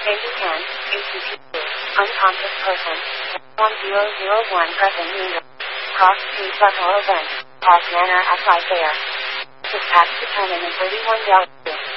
Agent Hand, ACP2, unconscious person, 1001 present New York. Cross street butthole event, Pause manner at 5 there. Dispatch determined in 31 Delaware.